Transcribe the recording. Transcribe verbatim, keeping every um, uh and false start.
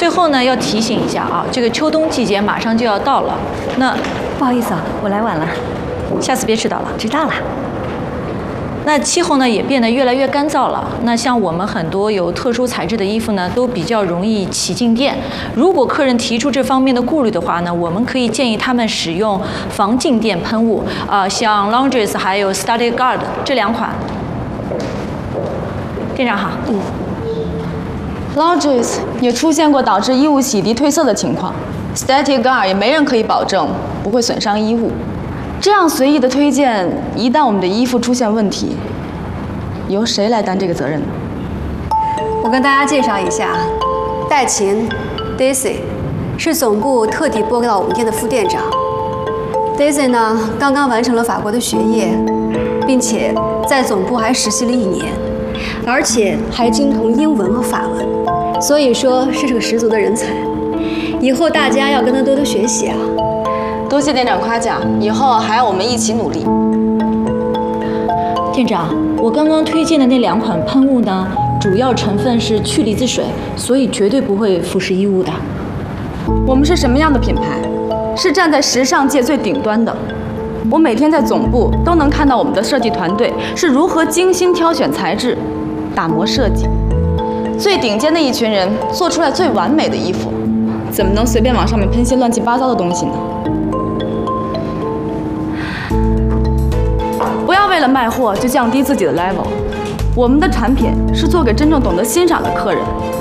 后呢，要提醒一下啊，这个秋冬季节马上就要到了，那不好意思啊，我来晚了， 下次别迟到了。 知道了。 那气候呢也变得越来越干燥了。那像我们很多有特殊材质的衣服呢，都比较容易起静电。如果客人提出这方面的顾虑的话呢，我们可以建议他们使用防静电喷雾啊、呃，像 Laundries 还有 Static Guard 这两款。店长好。 嗯。Laundries 也出现过导致衣物洗涤褪色的情况 ，Static Guard 也没人可以保证不会损伤衣物。这样随意的推荐，一旦我们的衣服出现问题，由谁来担这个责任呢？ 我跟大家介绍一下，戴琴 Daisy 是总部特地拨到我们店的副店长。Daisy 呢，刚刚完成了法国的学业，并且在总部还实习了一年，而且还精通英文和法文，所以说是个十足的人才。以后大家要跟他多多学习啊！ 多谢店长夸奖，以后还要我们一起努力。 店长，我刚刚推荐的那两款喷雾呢，主要成分是去离子水，所以绝对不会腐蚀衣物的。 我们是什么样的品牌？是站在时尚界最顶端的。我每天在总部都能看到我们的设计团队是如何精心挑选材质、打磨设计。最顶尖的一群人做出来最完美的衣服，怎么能随便往上面喷些乱七八糟的东西呢？不要为了卖货就降低自己的 level。我们的产品是做给真正懂得欣赏的客人，